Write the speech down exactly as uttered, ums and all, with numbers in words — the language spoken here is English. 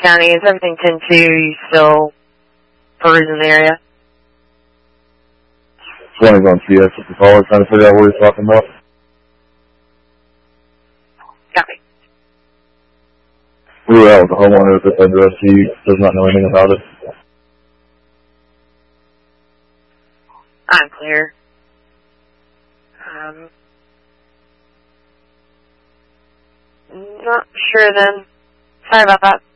County. Is everything ten two? You still perusing the area? twenty's on C S with the caller trying to figure out what he's talking about. Copy. We were out with the homeowner at this address. He does not know anything about it. I'm clear. Um, not sure then. Sorry about that.